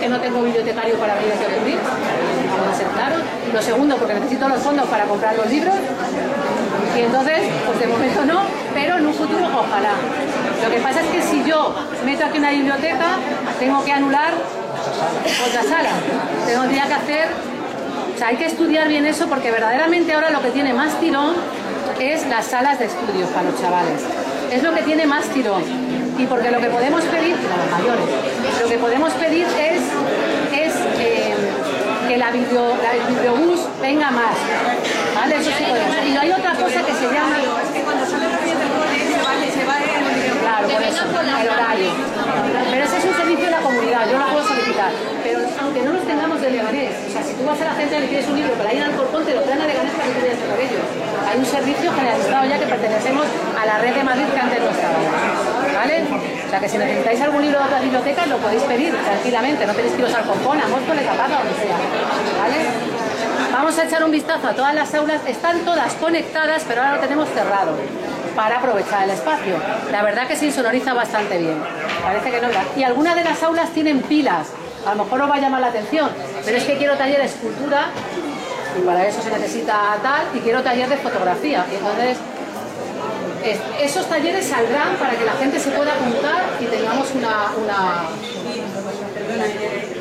porque no tengo bibliotecario para abrir este ocurrir, vamos a ser claros. Lo segundo, porque necesito los fondos para comprar los libros. Y entonces, pues de momento no, pero en un futuro ojalá. Lo que pasa es que si yo meto aquí una biblioteca, tengo que anular otra sala. Tendría que hacer... O sea, hay que estudiar bien eso porque verdaderamente ahora lo que tiene más tirón es las salas de estudios para los chavales. Es lo que tiene más tirón. Y porque lo que podemos pedir, para los mayores, lo que podemos pedir es que el bibliobús venga más. ¿Vale? Eso sí podemos. Y hay otra cosa que se llama... Es que cuando sale también del cole se va el... Claro, por eso, el horario. Pero ese es un servicio de la comunidad, yo lo puedo solicitar. Pero aunque no los tengamos de Leganés, o sea, si tú vas a la gente y le pides un libro para ir al Alcorcón, te lo traen a Leganés para que tú vayas por ellos. Hay un servicio generalizado ya que pertenecemos a la red de Madrid que antes no estaba. ¿Vale? O sea, que si necesitáis algún libro de otras bibliotecas, lo podéis pedir tranquilamente. No tenéis que iros al Alcorcón, a Móstoles, a Paca, donde sea. ¿Vale? Vamos a echar un vistazo a todas las aulas. Están todas conectadas, pero ahora lo tenemos cerrado para aprovechar el espacio. La verdad que se insonoriza bastante bien. Parece que no. Y algunas de las aulas tienen pilas. A lo mejor os va a llamar la atención, pero es que quiero taller de escultura y para eso se necesita tal, y quiero taller de fotografía. Y entonces esos talleres saldrán para que la gente se pueda apuntar y tengamos una...